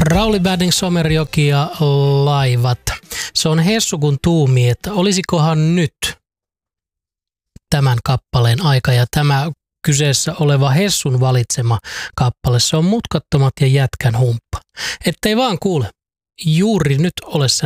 Rauli Badding, Somerjoki ja laivat. Se on Hessu kun tuumii, että olisikohan nyt tämän kappaleen aika, ja tämä kyseessä oleva Hessun valitsema kappale, se on Mutkattomat ja Jätkän humppa. Ettei vaan kuule, juuri nyt ole sen